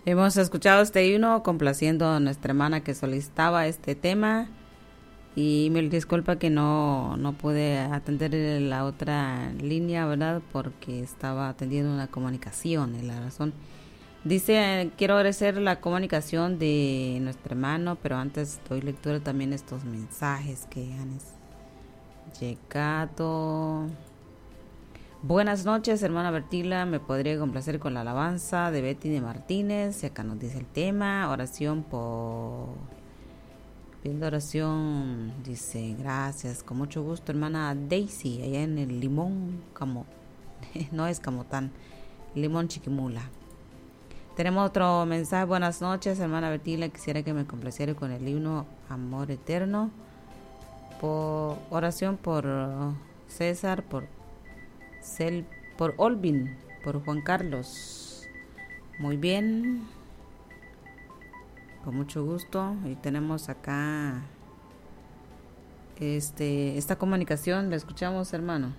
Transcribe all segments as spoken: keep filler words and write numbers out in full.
Hemos escuchado este himno complaciendo a nuestra hermana que solicitaba este tema y me disculpa que no, no pude atender la otra línea, ¿verdad? Porque estaba atendiendo una comunicación, es la razón. Dice, quiero agradecer la comunicación de nuestro hermano, pero antes doy lectura también a estos mensajes que han llegado. Buenas noches, hermana Bertila. Me podría complacer con la alabanza de Betty de Martínez. Y acá nos dice el tema. Oración por... Pidiendo oración. Dice, gracias. Con mucho gusto, hermana Daisy. Allá en el Limón Camo. No es Camotán. Limón Chiquimula. Tenemos otro mensaje. Buenas noches, hermana Bertila. Quisiera que me complaciera con el himno Amor Eterno. Por oración por César, por Cel, por Olvin, por Juan Carlos. Muy bien, con mucho gusto. Y tenemos acá este esta comunicación. ¿La escuchamos, hermano?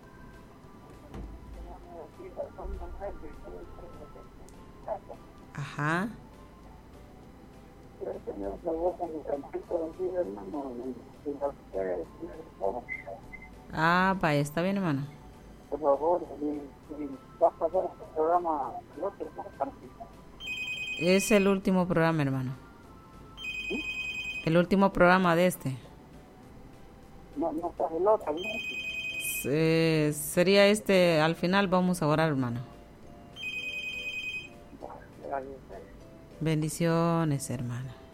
Ajá. Ah, vaya, está bien, hermano. Por favor, si, si vas a pasar este programa, el otro, ¿no? Es el último programa, hermano. ¿Sí? El último programa de este. No, no estás el otro, ¿no? Se, sería este, al final vamos a orar, hermano. Bendiciones, hermano.